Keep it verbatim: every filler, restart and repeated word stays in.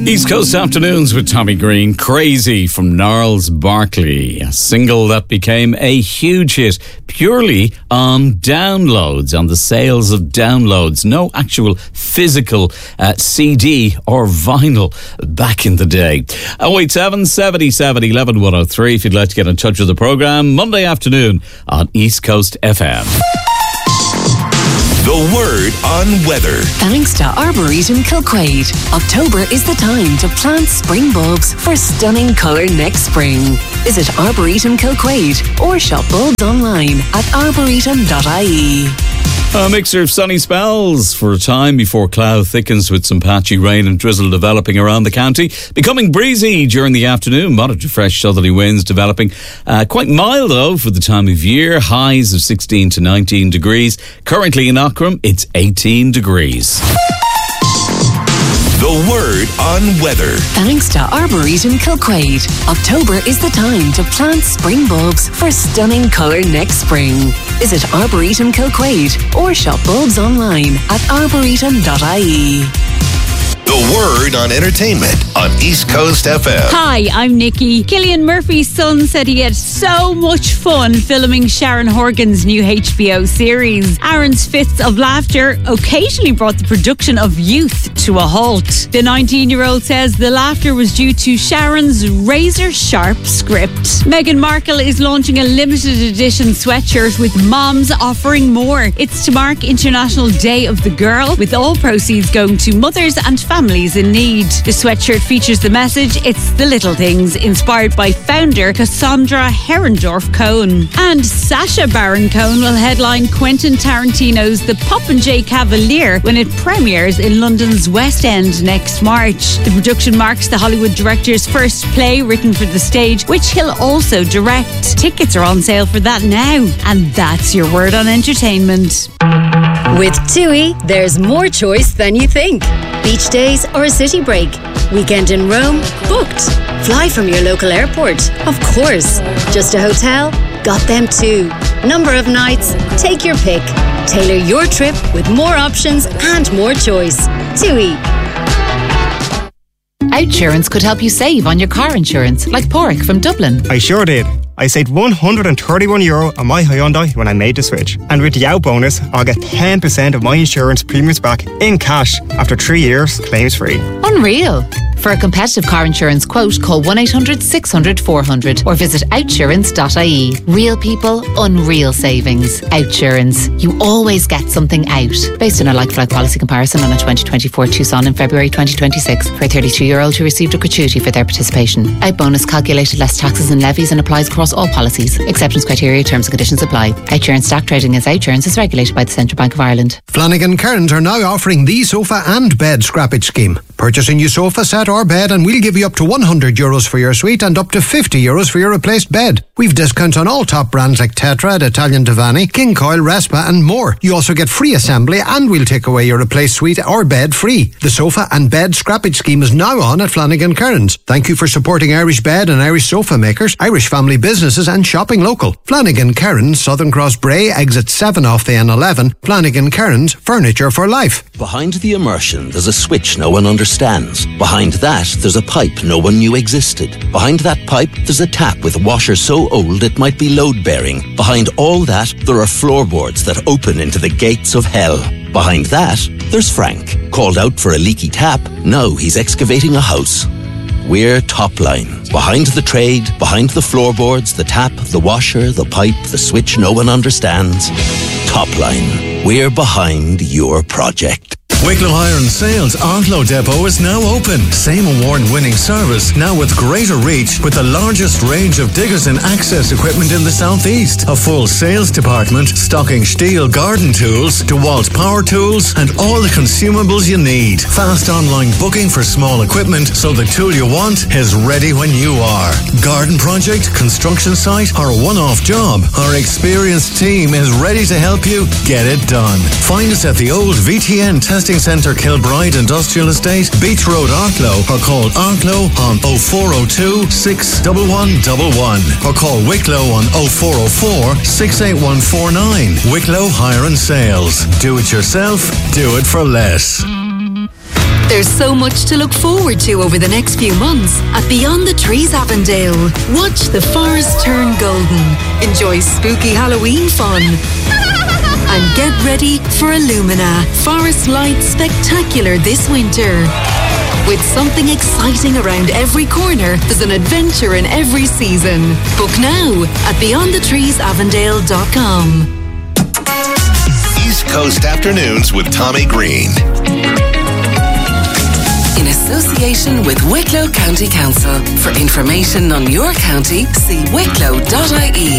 East Coast Afternoons with Tommy Green. Crazy from Gnarls Barkley, a single that became a huge hit purely on downloads, on the sales of downloads. No actual physical uh, C D or vinyl back in the day. oh eight seven, seven seven, one one, one oh three if you'd like to get in touch with the programme. Monday afternoon on East Coast F M. The word on weather. Thanks to Arboretum Kilquade. October is the time to plant spring bulbs for stunning colour next spring. Visit Arboretum Kilquade or shop bulbs online at arboretum dot I E. A mixture of sunny spells for a time before cloud thickens with some patchy rain and drizzle developing around the county. Becoming breezy during the afternoon. Moderate to fresh southerly winds developing. Uh, quite mild though for the time of year. Highs of sixteen to nineteen degrees. Currently in Aughrim, it's eighteen degrees. The word on weather. Thanks to Arboretum Kilquade. October is the time to plant spring bulbs for stunning colour next spring. Visit Arboretum Kilquade or shop bulbs online at arboretum dot I E. The word on entertainment on East Coast F M. Hi, I'm Nikki. Cillian Murphy's son said he had so much fun filming Sharon Horgan's new H B O series. Aaron's fits of laughter occasionally brought the production of Youth to a halt. The nineteen-year-old says the laughter was due to Sharon's razor-sharp script. Meghan Markle is launching a limited edition sweatshirt with moms offering more. It's to mark International Day of the Girl, with all proceeds going to mothers and families in need. The sweatshirt features the message, "It's the little things," inspired by founder Cassandra Herendorf Cohen. And Sacha Baron Cohen will headline Quentin Tarantino's The Popinjay Cavalier when it premieres in London's West End next March. The production marks the Hollywood director's first play written for the stage, which he'll also direct. Tickets are on sale for that now. And that's your word on entertainment. With TUI, there's more choice than you think. Beach days or a city break. Weekend in Rome? Booked. Fly from your local airport? Of course. Just a hotel? Got them too. Number of nights? Take your pick. Tailor your trip with more options and more choice. TUI. Outsurance could help you save on your car insurance, like Porrick from Dublin. I sure did. I saved one hundred thirty-one euro on my Hyundai when I made the switch. And with the out bonus, I'll get ten percent of my insurance premiums back in cash after three years, claims free. Unreal. For a competitive car insurance quote, call one eight hundred, six hundred, four hundred or visit outsurance dot I E. Real people, unreal savings. Outsurance. You always get something out. Based on a like-for-like policy comparison on a twenty twenty-four Tucson in February twenty twenty-six for a thirty-two-year-old who received a gratuity for their participation. Out bonus calculated less taxes and levies and applies across all policies. Acceptance criteria, terms and conditions apply. Outsurance stock trading as Outsurance is regulated by the Central Bank of Ireland. Flanagan Cairns are now offering the sofa and bed scrappage scheme. Purchase a new sofa set or bed and we'll give you up to one hundred euros for your suite and up to fifty euros for your replaced bed. We've discounts on all top brands like Tetra, Italian Divani, King Coil, Respa and more. You also get free assembly and we'll take away your replaced suite or bed free. The sofa and bed scrappage scheme is now on at Flanagan Cairns. Thank you for supporting Irish bed and Irish sofa makers, Irish family businesses and shopping local. Flanagan Cairns, Southern Cross Bray, exit seven off the N eleven. Flanagan Cairns, furniture for life. Behind the immersion, there's a switch no one understands. Behind that, there's a pipe no one knew existed. Behind that pipe, there's a tap with a washer so old it might be load-bearing. Behind all that, there are floorboards that open into the gates of hell. Behind that, there's Frank. Called out for a leaky tap, now he's excavating a house. We're Topline. Behind the trade, behind the floorboards, the tap, the washer, the pipe, the switch no one understands. Topline. We're behind your project. Wicklow Hire and Sales Arklow Depot is now open. Same award-winning service, now with greater reach, with the largest range of diggers and access equipment in the southeast. A full sales department stocking Stihl garden tools, DeWalt power tools, and all the consumables you need. Fast online booking for small equipment, so the tool you want is ready when you are. Garden project, construction site, or a one-off job, our experienced team is ready to help you get it done. Find us at the old V T N Testing Centre, Kilbride Industrial Estate, Beach Road, Arklow, or call Arklow on oh four oh two, six one one one one, or call Wicklow on oh four oh four, six eight one four nine. Wicklow Hire and Sales. Do it yourself, do it for less. There's so much to look forward to over the next few months at Beyond the Trees Avondale. Watch the forest turn golden, enjoy spooky Halloween fun, and get ready for Illumina Forest Light Spectacular this winter. With something exciting around every corner, there's an adventure in every season. Book now at beyond the trees avondale dot com. East Coast Afternoons with Tommy Green. In association with Wicklow County Council. For information on your county, see wicklow dot I E.